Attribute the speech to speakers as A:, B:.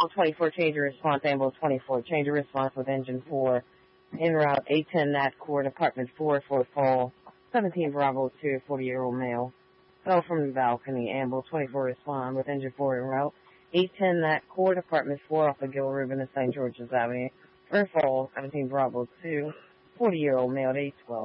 A: 24, change your response, Amble 24, change your response with engine 4. En route, 810 Nat Court, apartment 4, Fort Fall, 17 Bravo 2, 40-year-old male. Fell from the balcony, Amble 24, respond with engine 4 en route. 810 Nat Court, apartment 4 off of Gil Rubin and St. George's Avenue. Fort Fall, 17 Bravo 2, 40-year-old male at 812.